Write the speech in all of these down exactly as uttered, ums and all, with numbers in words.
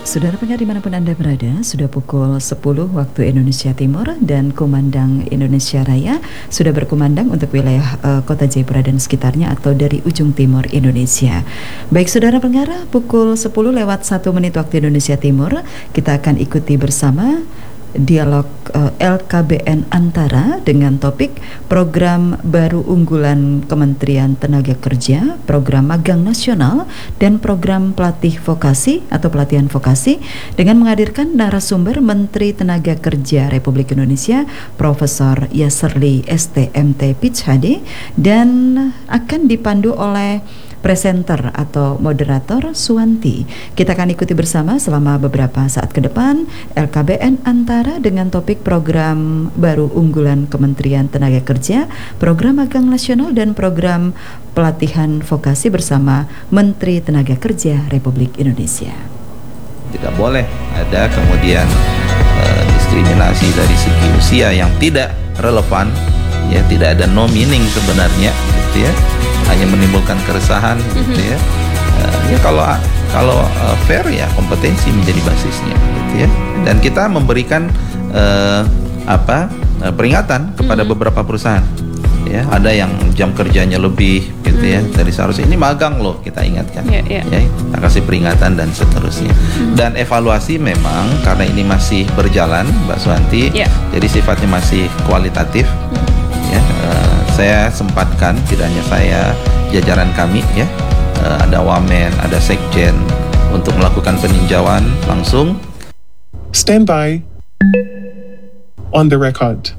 Saudara pendengar dimanapun Anda berada, sudah pukul sepuluh waktu Indonesia Timur dan Kumandang Indonesia Raya sudah berkumandang untuk wilayah uh, Kota Jayapura dan sekitarnya atau dari ujung timur Indonesia. Baik saudara pendengar, pukul sepuluh lewat satu menit waktu Indonesia Timur, kita akan ikuti bersama dialog uh, L K B N Antara dengan topik program baru unggulan Kementerian Tenaga Kerja, program magang nasional dan program pelatih vokasi atau pelatihan vokasi dengan menghadirkan narasumber Menteri Tenaga Kerja Republik Indonesia Profesor Yasserly S T M T Pichhadi dan akan dipandu oleh presenter atau moderator Suwanti. Kita akan ikuti bersama selama beberapa saat ke depan L K B N Antara dengan topik program baru unggulan Kementerian Tenaga Kerja, program magang nasional dan program pelatihan vokasi bersama Menteri Tenaga Kerja Republik Indonesia. Tidak boleh ada kemudian uh, diskriminasi dari segi usia yang tidak relevan, ya, tidak ada no meaning sebenarnya, gitu ya. Hanya menimbulkan keresahan, mm-hmm. gitu ya. Uh, ya kalau kalau uh, fair ya kompetensi menjadi basisnya, gitu ya. Dan kita memberikan uh, apa uh, peringatan kepada mm-hmm. beberapa perusahaan, ya. Ada yang jam kerjanya lebih, gitu mm-hmm. ya. Dari seharusnya ini magang loh, kita ingatkan, yeah, yeah. ya. Kita kasih peringatan dan seterusnya. Mm-hmm. Dan evaluasi memang karena ini masih berjalan, Mbak Suwanti, yeah. jadi sifatnya masih kualitatif. Mm-hmm. Ya, uh, saya sempatkan, tidak hanya saya, jajaran kami, ya, uh, ada wamen, ada sekjen, untuk melakukan peninjauan langsung. Stand by. On the record.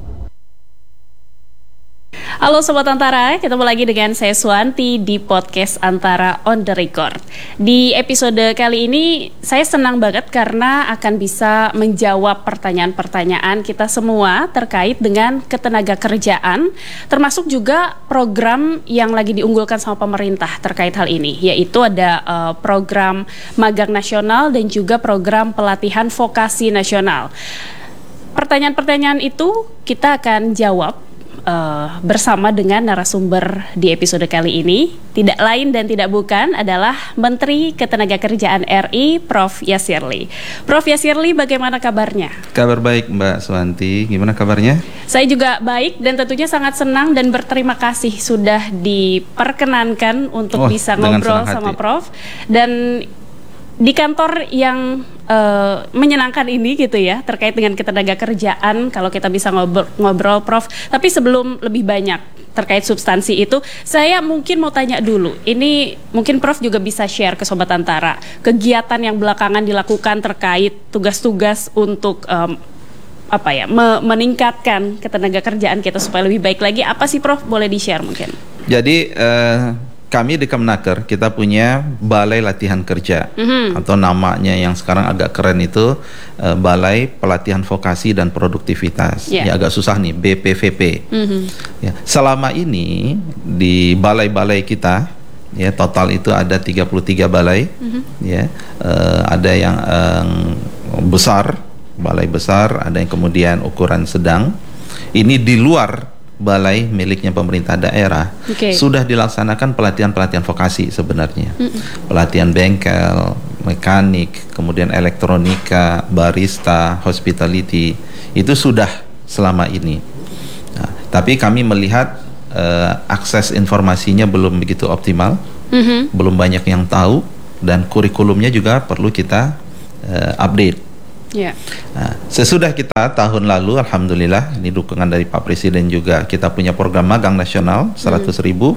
Halo Sobat Antara, ketemu lagi dengan saya Suwanti di podcast Antara On The Record. Di episode kali ini saya senang banget karena akan bisa menjawab pertanyaan-pertanyaan kita semua terkait dengan ketenaga kerjaan, termasuk juga program yang lagi diunggulkan sama pemerintah terkait hal ini, yaitu ada uh, program magang nasional dan juga program pelatihan vokasi nasional. Pertanyaan-pertanyaan itu kita akan jawab Uh, bersama dengan narasumber di episode kali ini. Tidak lain dan tidak bukan adalah Menteri Ketenagakerjaan R I, Profesor Yasserly. Profesor Yasserly, bagaimana kabarnya? Kabar baik Mbak Suwanti, gimana kabarnya? Saya juga baik dan tentunya sangat senang dan berterima kasih sudah diperkenankan untuk oh, bisa ngobrol sama Prof. Dan di kantor yang uh, menyenangkan ini gitu ya, terkait dengan ketenaga kerjaan, kalau kita bisa ngobrol, ngobrol Prof. Tapi sebelum lebih banyak terkait substansi itu, saya mungkin mau tanya dulu, ini mungkin Prof juga bisa share ke Sobat Antara, kegiatan yang belakangan dilakukan terkait tugas-tugas untuk um, apa ya, me- meningkatkan ketenaga kerjaan kita supaya lebih baik lagi. Apa sih Prof, boleh di-share mungkin? Jadi uh... kami di Kemenaker, kita punya Balai Latihan Kerja, mm-hmm. atau namanya yang sekarang agak keren itu uh, Balai Pelatihan Vokasi dan Produktivitas. Yeah. Ya agak susah nih, B P V P. Mm-hmm. Ya, selama ini di balai-balai kita, ya total itu ada tiga puluh tiga balai, mm-hmm. ya uh, ada yang uh, besar, balai besar, ada yang kemudian ukuran sedang. Ini di luar balai miliknya pemerintah daerah, okay. sudah dilaksanakan pelatihan-pelatihan vokasi sebenarnya. Mm-mm. Pelatihan bengkel, mekanik, kemudian elektronika, barista, hospitality, itu sudah selama ini. Nah, tapi kami melihat uh, akses informasinya belum begitu optimal, mm-hmm. belum banyak yang tahu, dan kurikulumnya juga perlu kita uh, update. Yeah. Nah, sesudah kita tahun lalu, alhamdulillah, ini dukungan dari Pak Presiden juga, kita punya program magang nasional seratus ribu.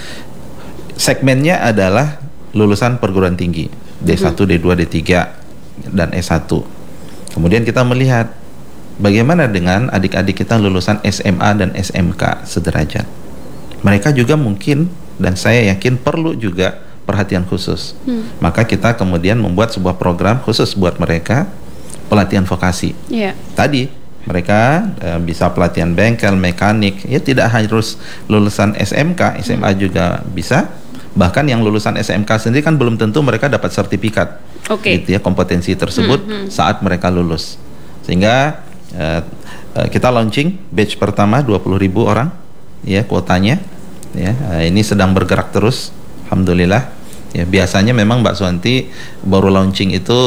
Segmennya adalah lulusan perguruan tinggi D satu, D dua, D tiga dan S satu. Kemudian kita melihat bagaimana dengan adik-adik kita lulusan S M A dan S M K sederajat. Mereka juga mungkin, dan saya yakin perlu juga perhatian khusus. hmm. Maka kita kemudian membuat sebuah program khusus buat mereka, pelatihan vokasi. Yeah. Tadi mereka uh, bisa pelatihan bengkel, mekanik, ya tidak harus lulusan S M K, S M A hmm. juga bisa. Bahkan yang lulusan S M K sendiri kan belum tentu mereka dapat sertifikat, okay. gitu ya, kompetensi tersebut hmm, hmm. saat mereka lulus. Sehingga uh, uh, kita launching batch pertama dua puluh ribu orang, ya kuotanya. Ya, uh, ini sedang bergerak terus, alhamdulillah. Ya, biasanya memang Mbak Suwanti baru launching itu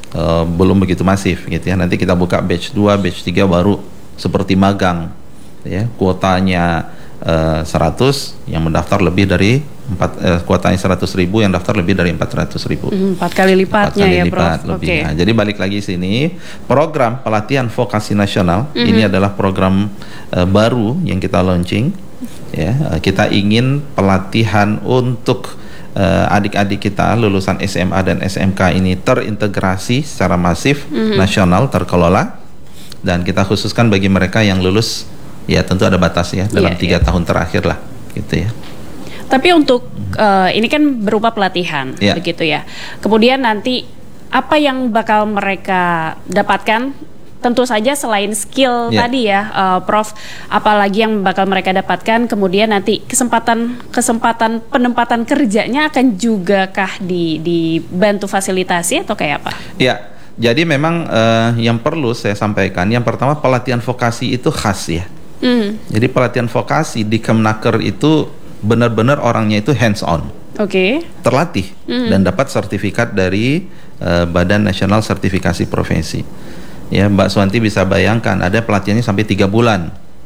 uh, belum begitu masif gitu ya. Nanti kita buka batch dua, batch tiga baru seperti magang ya, kuotanya uh, seratus, yang mendaftar lebih dari empat, uh, kuotanya seratus ribu, yang daftar lebih dari empat ratus ribu. Hmm, empat kali lipatnya empat kali ya, lipat Prof. lebih. Okay. Nah, jadi balik lagi sini, program pelatihan vokasi nasional Mm-hmm. ini adalah program uh, baru yang kita launching. Ya, uh, kita ingin pelatihan untuk uh, adik-adik kita lulusan S M A dan S M K ini terintegrasi secara masif, Mm-hmm. nasional, terkelola, dan kita khususkan bagi mereka yang lulus, ya tentu ada batas ya dalam Yeah, tiga yeah. tahun terakhir lah, gitu ya. Tapi untuk uh, ini kan berupa pelatihan, Ya. begitu ya. Kemudian nanti apa yang bakal mereka dapatkan? Tentu saja selain skill Ya. tadi ya, uh, Prof. Apalagi yang bakal mereka dapatkan? Kemudian nanti kesempatan kesempatan penempatan kerjanya akan juga kah di dibantu fasilitasi atau kayak apa? Ya, jadi memang eh, yang perlu saya sampaikan, yang pertama pelatihan vokasi itu khas ya. Hmm, Jadi pelatihan vokasi di Kemnaker itu benar-benar orangnya itu hands on, Oke. terlatih dan dapat sertifikat dari eh, Badan Nasional Sertifikasi Profesi. Ya, Mbak Suwanti bisa bayangkan ada pelatihannya sampai tiga bulan,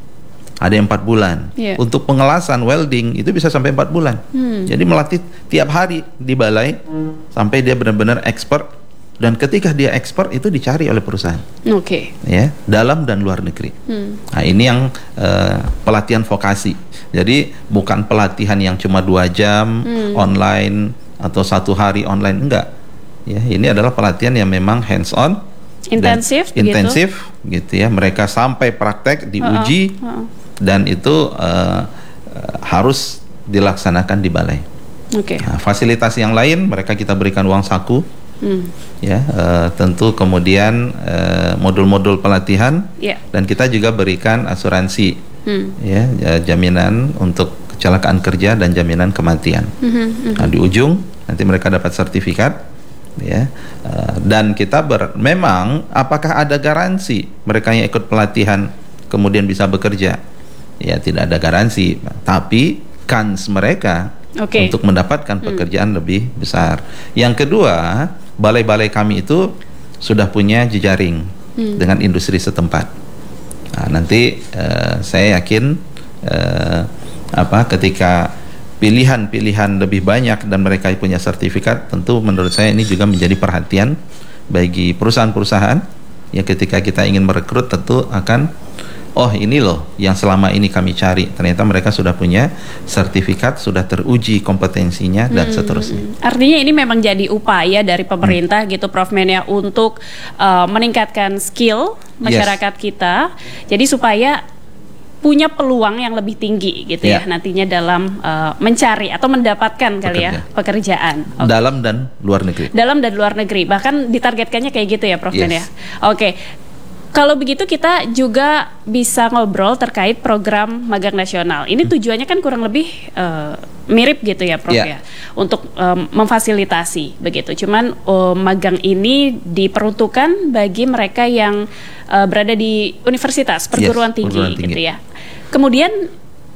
ada yang empat bulan. Iya. Untuk pengelasan welding itu bisa sampai empat bulan. Jadi melatih tiap hari di balai sampai dia benar-benar expert. Dan ketika dia expert itu dicari oleh perusahaan, Oke. ya, dalam dan luar negeri. Nah, ini yang eh, pelatihan vokasi. Jadi bukan pelatihan yang cuma dua jam online atau satu hari online, enggak. Ya, ini adalah pelatihan yang memang hands on, Intensif, dan, begitu? intensif, gitu ya. Mereka sampai praktek, diuji, Uh-uh, uh-uh. dan itu eh, eh, harus dilaksanakan di balai. Oke. Nah, fasilitas yang lain mereka kita berikan uang saku. Hmm. Ya, eh, tentu kemudian eh, modul-modul pelatihan, Ya. dan kita juga berikan asuransi, Hmm. ya, ja- jaminan untuk kecelakaan kerja dan jaminan kematian. Mhm, mhm. Nah, di ujung nanti mereka dapat sertifikat, ya, eh, dan kita ber, memang apakah ada garansi mereka yang ikut pelatihan kemudian bisa bekerja? Ya, tidak ada garansi, tapi kans mereka Oke. untuk mendapatkan pekerjaan lebih besar. Yang kedua, balai-balai kami itu sudah punya jejaring dengan industri setempat. Nah, nanti eh, saya yakin eh, apa ketika pilihan-pilihan lebih banyak dan mereka punya sertifikat, tentu menurut saya ini juga menjadi perhatian bagi perusahaan-perusahaan ya, ketika kita ingin merekrut tentu akan, oh ini loh yang selama ini kami cari, ternyata mereka sudah punya sertifikat, sudah teruji kompetensinya dan seterusnya. Artinya ini memang jadi upaya dari pemerintah gitu, Prof Menia, untuk uh, meningkatkan skill masyarakat kita. Jadi supaya punya peluang yang lebih tinggi gitu ya, Ya. nantinya dalam uh, mencari atau mendapatkan kali ya Pekerja. pekerjaan. Oke. Dalam dan luar negeri. Dalam dan luar negeri, bahkan ditargetkannya kayak gitu ya, Prof Yes. Menia. Oke. Kalau begitu kita juga bisa ngobrol terkait program magang nasional. Ini tujuannya kan kurang lebih uh, mirip gitu ya, Prof Ya. ya, untuk um, memfasilitasi begitu. Cuman um, magang ini diperuntukkan bagi mereka yang uh, berada di universitas, perguruan Yes, tinggi, perguruan tinggi. gitu ya. Kemudian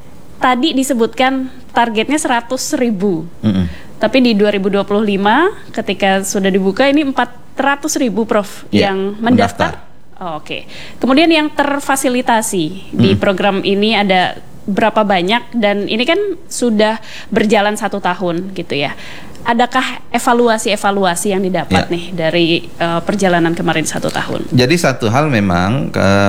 tadi disebutkan targetnya seratus ribu. Mm-mm. Tapi di dua ribu dua puluh lima ketika sudah dibuka ini empat ratus ribu, Prof, Ya, yang mendaftar. mendaftar. Oh, Oke. Kemudian yang terfasilitasi di Hmm. program ini ada berapa banyak, dan ini kan sudah berjalan satu tahun gitu ya. Adakah evaluasi-evaluasi yang didapat Ya. nih dari uh, perjalanan kemarin satu tahun? Jadi satu hal memang ke